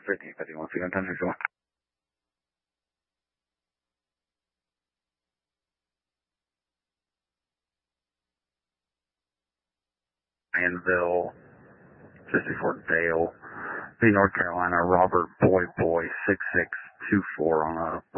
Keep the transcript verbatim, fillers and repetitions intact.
fifty, fifty-one, fifty-one, ten, fifty-one. Anvil, fifty-four Dale, B, North Carolina, Robert Boy Boy, six six two four on a